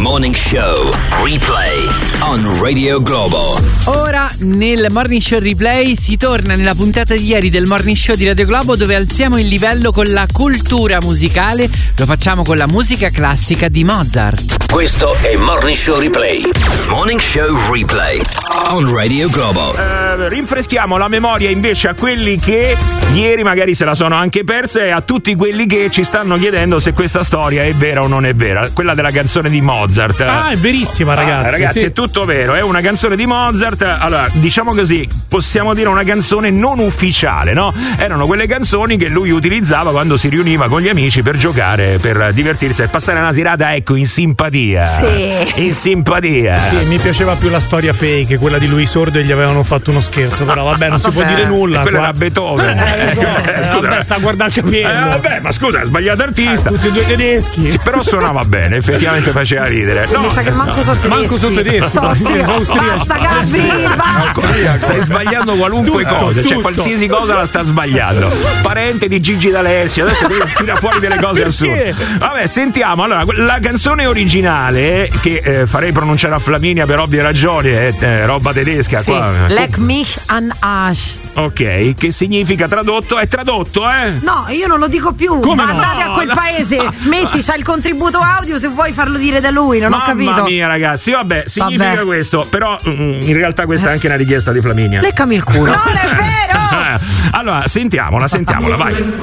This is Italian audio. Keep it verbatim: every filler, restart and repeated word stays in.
Morning Show Replay on Radio Globo. Ora nel Morning Show Replay si torna nella puntata di ieri del Morning Show di Radio Globo, dove alziamo il livello con la cultura musicale. Lo facciamo con la musica classica di Mozart. Questo è Morning Show Replay. Morning Show Replay on Radio Globo. Uh, rinfreschiamo la memoria invece a quelli che ieri magari se la sono anche persa e a tutti quelli che ci stanno chiedendo se questa storia è vera o non è vera. Quella della canzone di Mozart. Ah, è verissima, ragazzi. Ah, ragazzi, sì. È tutto vero. È una canzone di Mozart. Allora, diciamo così, possiamo dire una canzone non ufficiale, no? Erano quelle canzoni che lui utilizzava quando si riuniva con gli amici per giocare, per divertirsi e passare una serata, ecco, in simpatia. Sì. In simpatia. Sì, mi piaceva più la storia fake, quella di lui sordo e gli avevano fatto uno scherzo. Però vabbè, non si può dire nulla. E quello qua. era Beethoven. Eh, so. eh, Scusa, vabbè, sta guardando il capello. Eh, vabbè, ma scusa, ha sbagliato artista. Eh, tutti e due tedeschi. Sì, però suonava bene, effettivamente faceva ridere. No, mi sa che manco sono tedeschi. Manco sono tedeschi. So, sì. Basta, Gabri, basta. Stai sbagliando qualunque tutto, cosa, tutto. cioè qualsiasi cosa la sta sbagliando. Parente di Gigi D'Alessio, adesso devi tirare fuori delle cose assurde. Vabbè, sentiamo. Allora, la canzone originale, che eh, farei pronunciare a Flaminia per ovvie ragioni, è eh, roba tedesca. Sì. Qua. Leck mich an Arsch. Ok, che significa tradotto? È tradotto, eh? No, io non lo dico più. Come Ma no? andate a quel No, paese, no. metti, c'ha il contributo audio se vuoi farlo dire da lui, non Mamma ho capito. Mamma mia, ragazzi, vabbè, significa Vabbè. questo, però mm, in realtà questa è anche una richiesta di Flaminia. Leccami il culo. Non è vero! Allora, sentiamola, sentiamola, vai.